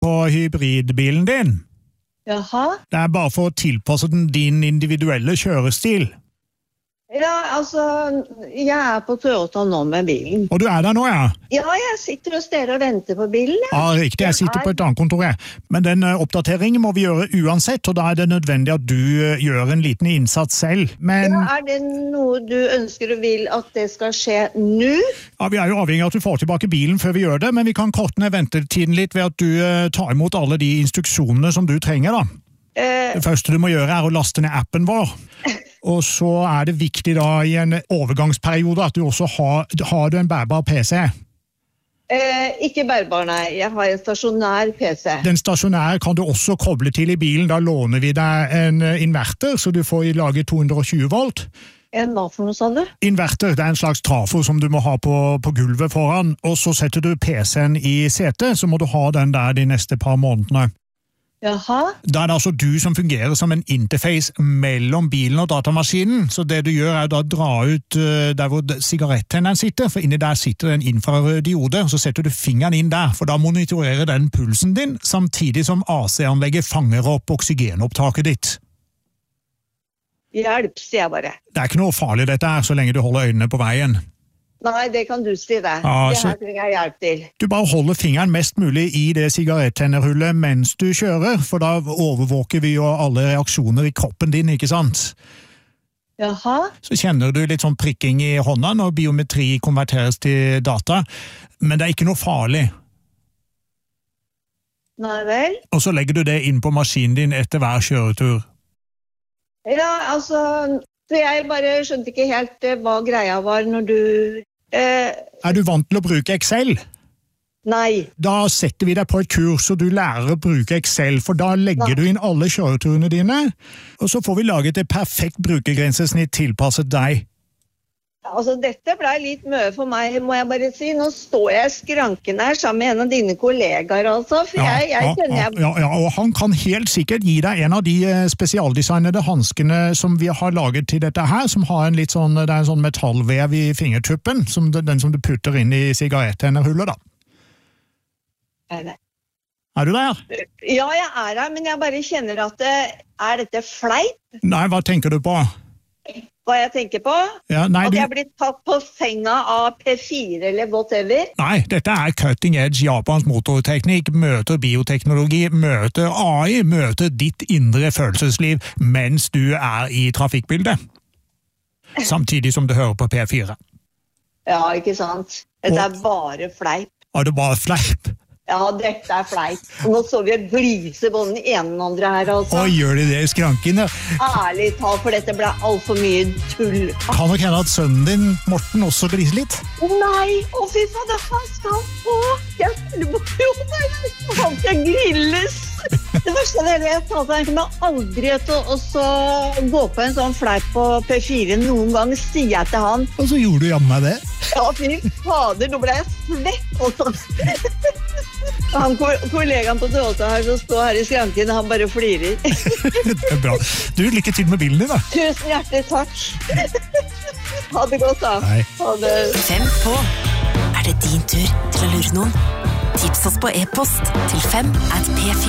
på hybridbilen din. Jaha? Det bare for å tilpasse den din individuelle kjørestil. Ja, altså, jeg på Toyota nå med bilen. Og du der nå, ja? Ja, jeg sitter hos dere og venter på bilen. Ja, riktig. Jeg sitter på et annet kontor. Men den oppdateringen må vi gjøre uansett, og da det nødvendig at du gjør en liten innsats selv. Men... Ja, det noe du ønsker og vil at det skal skje nå? Ja, vi jo avhengig av at du får tilbake bilen før vi gjør det, men vi kan korte ned ventetiden litt ved at du tar imot alle de instruksjonene som du trenger, da. Det første du må gjøre å laste ned appen vår. Og så det viktig da i en overgangsperiode at du også har du en bærbar PC. Ikke bærbar, nei. Jeg har en stasjonær PC. Den stasjonære kan du også koble til i bilen. Da låner vi deg en inverter, så du får lage 220 volt. Hva for noe, sa du? Inverter, det en slags trafo som du må ha på gulvet foran. Og så setter du PC-en i setet, så må du ha den der de neste par månedene. Jaha? Da det altså du som fungerer som en interface mellom bilen og datamaskinen, så det du gjør da dra ut der hvor sigarettenneren sitter, for inni der sitter en infrarød diode, og så setter du fingeren inn der, for da monitorerer den pulsen din, samtidig som AC-anlegget fanger opp oksygenopptaket ditt. Hjelp, sier jeg bare. Det ikke noe farlig dette her, så lenge du holder øynene på veien. Nei, det kan du si det. Ja, det her trenger jeg hjelp til. Du bare holder fingeren mest mulig i det sigarettennerhullet mens du kjører, for da overvåker vi jo alle reaksjoner i kroppen din, ikke sant? Jaha? Så kjenner du litt sånn prikking i hånda når biometri konverteres til data, men det ikke noe farlig. Nei vel? Og så legger du det inn på maskinen din etter hver kjøretur. Ja, altså... Så jeg bare skjønte ikke helt hva greia var når du... du vant til å bruke Excel? Nei. Da setter vi deg på et kurs, og du lærer å bruke Excel, for da legger du inn alle kjøreturene dine, og så får vi laget et perfekt brukergrensesnitt tilpasset deg. Altså, dette ble litt mye for meg, må jeg bare si. Nå står jeg i skranken her sammen med en av dine kollegaer, altså. For jeg kjenner... Ja, og han kan helt sikkert gi deg en av de spesialdesignede handskene som vi har laget til dette her, som har en litt sånn, det en sånn metallvev i fingertuppen, den som du putter inn i sigarettennerhullet, da. Du der? Ja, jeg her, men jeg bare kjenner at dette fleip? Nei, hva tenker du på? Hva jeg tenker på? Ja, nei, at jeg blir tatt på senga av P4 eller whatever? Nei, dette cutting edge japansk motorteknikk, møter bioteknologi, møter AI, møter ditt indre følelsesliv mens du i trafikkbildet. Samtidig som du hører på P4. Ja, ikke sant? Dette bare fleip. Det bare fleip? Ja, dette fleip. Nå så vi et glyse på den ene og den andre her, altså. Gjør de det i skranken, ja? Ærlig talt, for dette ble alt for mye tull. Kan nok hende at sønnen din, Morten, også gliser litt? Nei, fy faen, han skal få. Jeg han skal grilles. Det verste jeg kommer aldri til å gå på en sånn fleip på P4 noen gang, sier jeg til han. Og så gjorde du jammen meg det? Ja, fy fader, nå ble jeg svett også. Han kollegaen på Toyota her som står her i skranken, han bare flirer. Det bra. Du, lykke til med bilen din, da. Tusen hjertelig takk. Ha det godt, da. Hei. Ha det. 5 på. Det din tur til å lure noen? Tips oss på e-post til 5@p4.